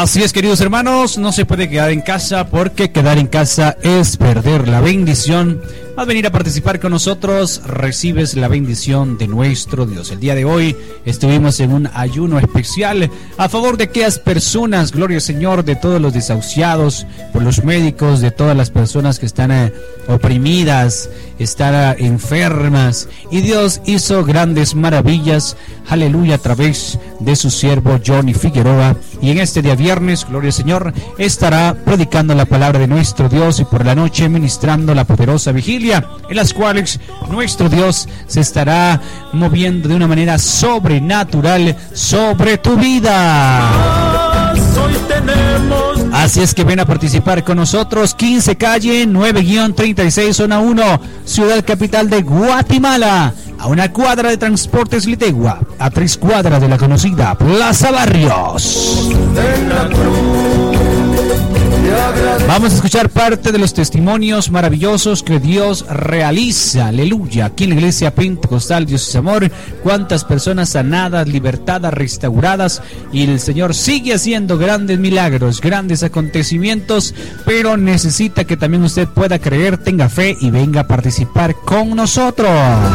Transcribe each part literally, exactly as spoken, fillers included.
Así es, queridos hermanos, no se puede quedar en casa porque quedar en casa es perder la bendición. Al venir a participar con nosotros, recibes la bendición de nuestro Dios. El día de hoy estuvimos en un ayuno especial a favor de aquellas personas, gloria al Señor, de todos los desahuciados, por los médicos, de todas las personas que están eh, oprimidas, están eh, enfermas. Y Dios hizo grandes maravillas, aleluya, a través de su siervo Johnny Figueroa. Y en este día viernes, gloria al Señor, estará predicando la palabra de nuestro Dios y por la noche ministrando la poderosa vigilia, en las cuales nuestro Dios se estará moviendo de una manera sobrenatural sobre tu vida. Así es que ven a participar con nosotros. Quince calle nueve guión treinta y seis zona uno, ciudad capital de Guatemala, a una cuadra de Transportes Litegua, a tres cuadras de la conocida Plaza Barrios. Vamos a escuchar parte de los testimonios maravillosos que Dios realiza, aleluya, aquí en la iglesia pentecostal Dios es Amor. Cuántas personas sanadas, libertadas, restauradas, y el Señor sigue haciendo grandes milagros, grandes acontecimientos, pero necesita que también usted pueda creer, tenga fe y venga a participar con nosotros.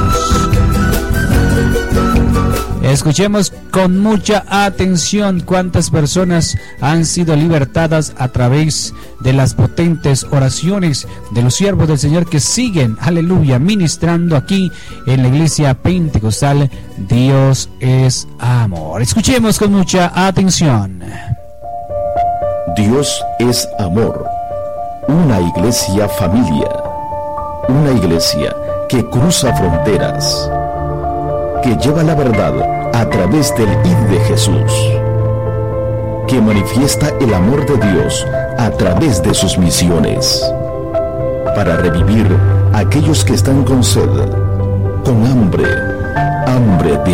Escuchemos con mucha atención cuántas personas han sido libertadas a través de las potentes oraciones de los siervos del Señor que siguen, aleluya, ministrando aquí en la iglesia pentecostal Dios es Amor. Escuchemos con mucha atención. Dios es Amor, una iglesia familia, una iglesia que cruza fronteras, que lleva la verdad a través del id de Jesús, que manifiesta el amor de Dios a través de sus misiones, para revivir a aquellos que están con sed, con hambre, hambre de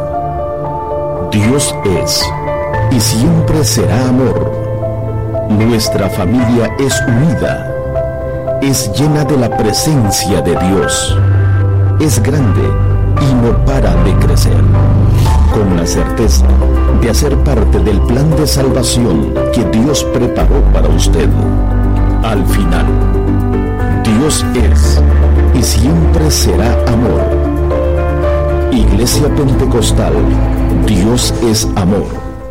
amor. Dios es y siempre será amor. Nuestra familia es unida, es llena de la presencia de Dios, es grande y no para de crecer, con la certeza de hacer parte del plan de salvación que Dios preparó para usted. Al final, Dios es y siempre será amor. Iglesia Pentecostal, Dios es amor.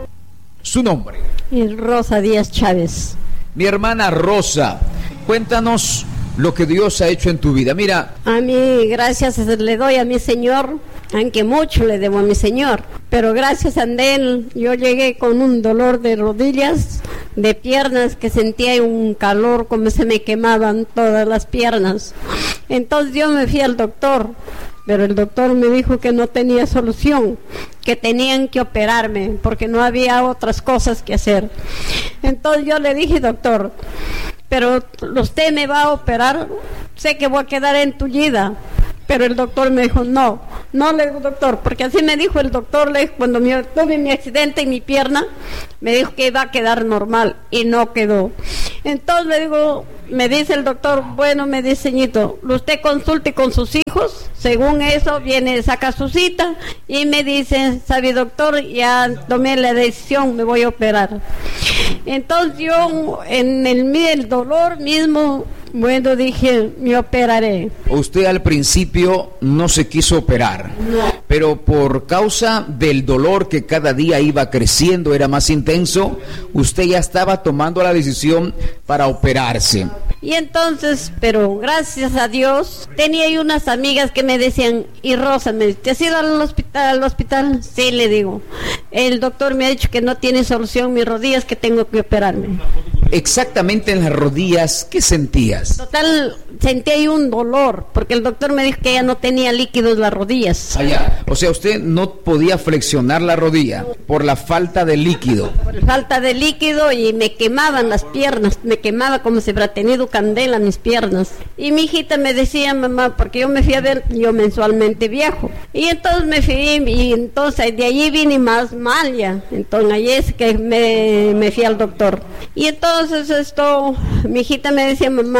Su nombre. Rosa Díaz Chávez. Mi hermana Rosa, cuéntanos lo que Dios ha hecho en tu vida. Mira, a mí gracias le doy a mi Señor, aunque mucho le debo a mi Señor, pero gracias a Él yo llegué con un dolor de rodillas, de piernas, que sentía un calor como se me quemaban todas las piernas. Entonces yo me fui al doctor, pero el doctor me dijo que no tenía solución, que tenían que operarme porque no había otras cosas que hacer. Entonces yo le dije, doctor, pero usted me va a operar, sé que voy a quedar entullida. Pero el doctor me dijo, no, no le digo, doctor, porque así me dijo el doctor, le dijo, cuando me, tuve mi accidente en mi pierna, me dijo que iba a quedar normal, y no quedó. Entonces le digo, me dice el doctor, bueno, me dice, señorito, usted consulte con sus hijos, según eso viene, saca su cita, y me dice, sabe doctor, ya tomé la decisión, me voy a operar. Entonces yo, en el, el dolor mismo, bueno, dije, me operaré. Usted al principio no se quiso operar, no, pero por causa del dolor que cada día iba creciendo, era más intenso, usted ya estaba tomando la decisión para operarse. Y entonces, pero gracias a Dios, tenía yo unas amigas que me decían, y Rosa, me dice, ¿te has ido al hospital? ¿Al hospital? Sí, le digo. El doctor me ha dicho que no tiene solución mis rodillas, que tengo que operarme. Exactamente en las rodillas, ¿qué sentías? Total, sentía yo un dolor, porque el doctor me dijo que ya no tenía líquidos las rodillas. Allá, o sea, usted no podía flexionar la rodilla por la falta de líquido. Por falta de líquido, y me quemaban las piernas, me quemaba como si hubiera tenido candela mis piernas. Y mi hijita me decía, mamá, porque yo me fui a ver, yo mensualmente viajo. Y entonces me fui, y entonces de allí vine más mal ya. Entonces ahí es que me, me fui al doctor. Y entonces esto, mi hijita me decía, mamá,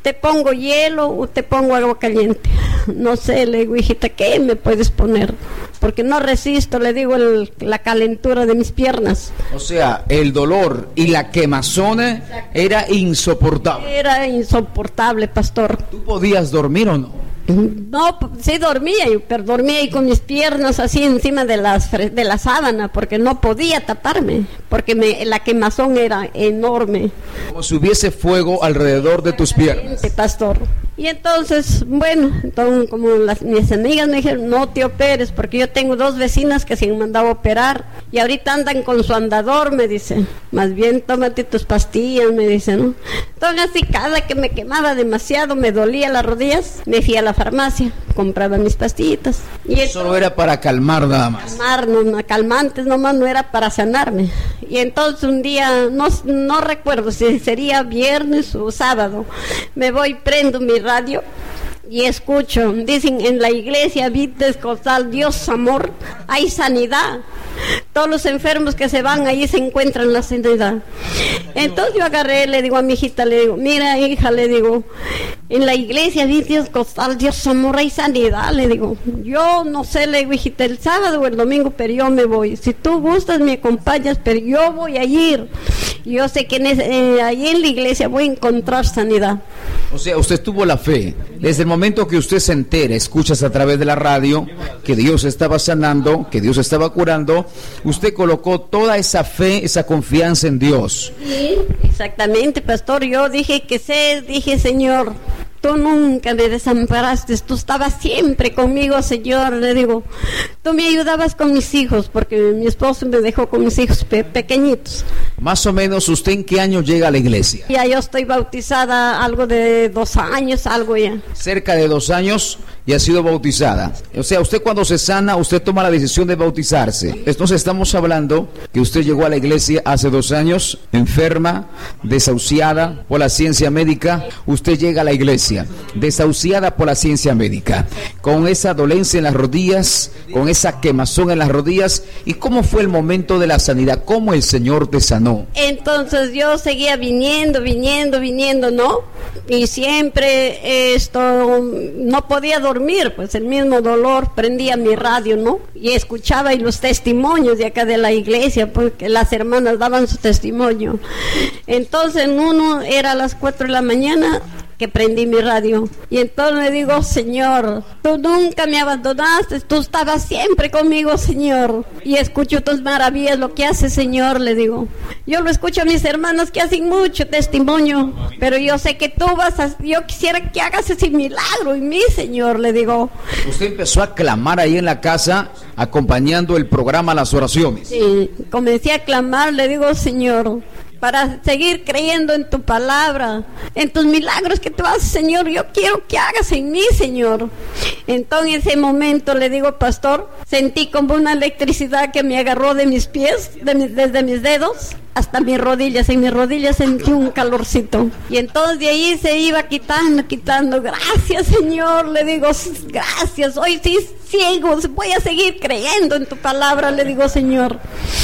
¿te pongo hielo o te pongo agua caliente? No sé, le digo, hijita, ¿qué me puedes poner? Porque no resisto, le digo, el, la calentura de mis piernas. O sea, el dolor y la quemazón era insoportable. Era insoportable, pastor. ¿Tú podías dormir o no? No, sí dormía, pero dormía ahí con mis piernas así encima de, las, de la sábana, porque no podía taparme, porque me, la quemazón era enorme. Como si hubiese fuego alrededor de tus piernas. Pastor. Y entonces, bueno, entonces, como las, mis amigas me dijeron, no te operes, porque yo tengo dos vecinas que se han mandado a operar, y ahorita andan con su andador, me dicen, más bien tómate tus pastillas, me dicen, ¿no? Entonces así, cada que me quemaba demasiado, me dolía las rodillas, me fui a la farmacia, compraba mis pastillitas. Y eso solo era para calmar nada más. Calmar, no, calmantes nomás, no era para sanarme. Y entonces un día, no, no recuerdo si sería viernes o sábado, me voy, prendo mi radio y escucho, dicen, en la iglesia Pentecostal Dios Amor hay sanidad. Todos los enfermos que se van ahí se encuentran la sanidad. Entonces yo agarré, le digo a mi hijita, le digo, mira hija, le digo, en la iglesia Pentecostal Dios Amor hay sanidad, le digo, yo no sé, le digo, hijita, el sábado o el domingo, pero yo me voy, si tú gustas me acompañas, pero yo voy a ir, yo sé que en ese, eh, ahí en la iglesia voy a encontrar sanidad. O sea, usted tuvo la fe, desde el momento que usted se entera, escuchas a través de la radio que Dios estaba sanando, que Dios estaba curando, usted colocó toda esa fe, esa confianza en Dios. Sí, exactamente, pastor, yo dije que sé, dije, Señor, tú nunca me desamparaste, tú estabas siempre conmigo, Señor, le digo, tú me ayudabas con mis hijos, porque mi esposo me dejó con mis hijos pe- pequeñitos. Más o menos, ¿usted en qué año llega a la iglesia? Ya yo estoy bautizada, algo de dos años, algo ya. Cerca de dos años y ha sido bautizada. O sea, usted cuando se sana, usted toma la decisión de bautizarse. Entonces estamos hablando que usted llegó a la iglesia hace dos años, enferma, desahuciada por la ciencia médica. Usted llega a la iglesia, desahuciada por la ciencia médica, con esa dolencia en las rodillas, con esa quemazón en las rodillas. ¿Y cómo fue el momento de la sanidad? ¿Cómo el Señor te sanó? Entonces yo seguía viniendo, viniendo, viniendo, ¿no? Y siempre esto, no podía dormir, pues el mismo dolor, prendía mi radio, ¿no? Y escuchaba y los testimonios de acá de la iglesia, porque las hermanas daban su testimonio. Entonces uno era a las cuatro de la mañana que prendí mi radio, y entonces le digo, Señor, tú nunca me abandonaste, tú estabas siempre conmigo, Señor, y escucho tus maravillas, lo que haces, Señor, le digo. Yo lo escucho a mis hermanas que hacen mucho testimonio, pero yo sé que tú vas a, yo quisiera que hagas ese milagro en mí, Señor, le digo. Usted empezó a clamar ahí en la casa, acompañando el programa Las Oraciones. Sí, comencé a clamar, le digo, Señor, para seguir creyendo en tu palabra, en tus milagros que tú haces, Señor, yo quiero que hagas en mí, Señor. Entonces en ese momento le digo, pastor, sentí como una electricidad que me agarró de mis pies, de mis, desde mis dedos hasta mis rodillas. En mis rodillas sentí un calorcito, y entonces de ahí se iba quitando, quitando. Gracias, Señor, le digo, gracias, hoy sí ciego, voy a seguir creyendo en tu palabra, le digo, Señor,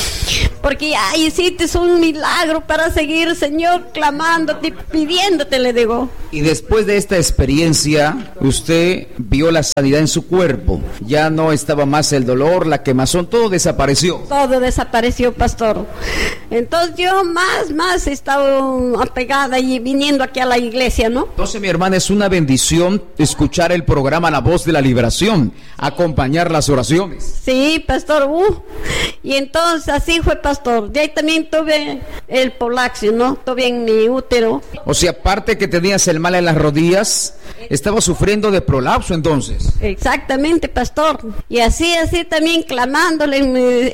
porque ya hiciste un milagro para seguir, Señor, clamándote, pidiéndote, le digo. Y después de esta experiencia, usted vio la sanidad en su cuerpo. Ya no estaba más el dolor, la quemazón, todo desapareció. Todo desapareció, pastor. Entonces yo más, más he estado apegada y viniendo aquí a la iglesia, ¿no? Entonces, mi hermana, es una bendición escuchar el programa La Voz de la Liberación, acompañar las oraciones. Sí, pastor, uh. Y entonces así fue, pastor. De ahí también tuve el polaxio, ¿no? Tuve en mi útero. O sea, aparte que tenías el mal en las rodillas, estaba sufriendo de prolapso entonces. Exactamente, pastor. Y así, así también clamándole en,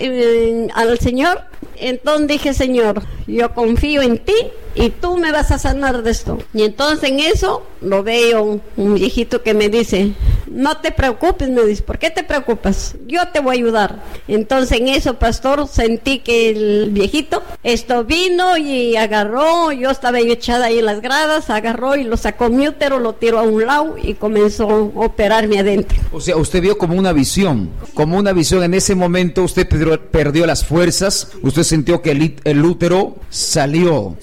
en, al Señor. Entonces dije, Señor, yo confío en ti y tú me vas a sanar de esto. Y entonces en eso lo veo un viejito que me dice, no te preocupes, me dice, ¿por qué te preocupas? Yo te voy a ayudar. Entonces en eso, pastor, sentí que el viejito esto vino y agarró, yo estaba echada ahí en las gradas, agarró y lo sacó mi útero, lo tiró a un lado y comenzó a operarme adentro. O sea, usted vio como una visión, como una visión. En ese momento usted perdió, perdió las fuerzas, usted sintió que el, el útero salió, salió hacia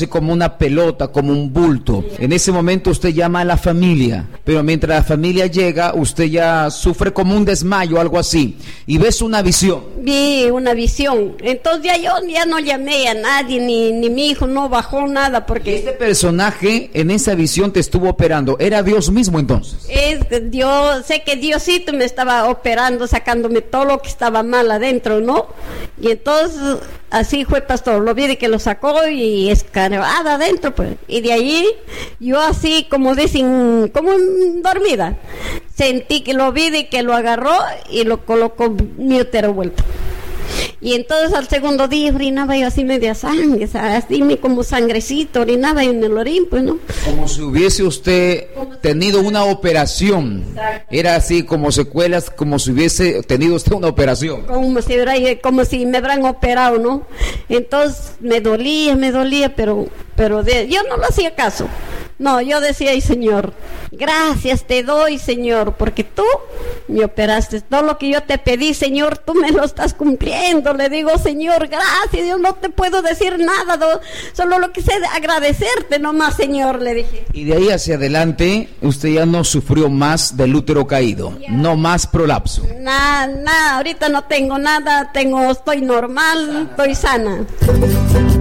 así como una pelota, como un bulto. En ese momento usted llama a la familia, pero mientras la familia llega, usted ya sufre como un desmayo, algo así, y ves una visión. Vi una visión. Entonces ya yo ya no llamé a nadie, ni, ni mi hijo no bajó nada, porque Este personaje en esa visión te estuvo operando. ¿Era Dios mismo entonces? es que Dios, sé que Diosito me estaba operando, sacándome todo lo que estaba mal adentro, ¿no? Y entonces así fue, pastor, lo vi de que lo sacó y escarbada adentro, pues. Y de ahí yo así, como dicen, como dormida, sentí que lo vi de que lo agarró y lo colocó mi útero vuelto. Y entonces al segundo día orinaba yo así media sangre, así como sangrecito, orinaba en el orín, pues, ¿no? Como si hubiese usted tenido una operación. Era así como secuelas, como si hubiese tenido usted una operación. Como si, como si me hubieran operado, ¿no? Entonces me dolía, me dolía, pero, pero de, yo no lo hacía caso. No, yo decía, ay Señor, gracias te doy, Señor, porque tú me operaste. Todo lo que yo te pedí, Señor, tú me lo estás cumpliendo. Le digo, Señor, gracias, yo no te puedo decir nada, no, solo lo que sé es agradecerte nomás, Señor, le dije. Y de ahí hacia adelante, usted ya no sufrió más del útero caído, ya. No más prolapso. Nada, nada, ahorita no tengo nada, tengo, estoy normal, estoy sana.